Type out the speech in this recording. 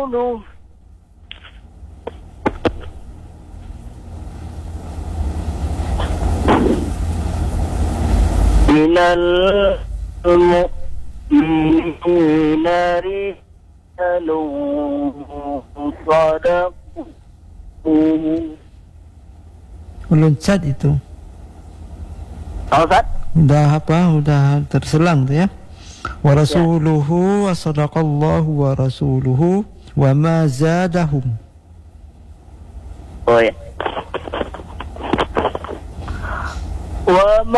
ورسوله من المؤمنين رجال صدقوا. Loncat itu. Ustaz? Udah terselang tu ya. Wa rasuluhu wa sadaqallahu wa rasuluhu wa ma zadahum. Oh ya.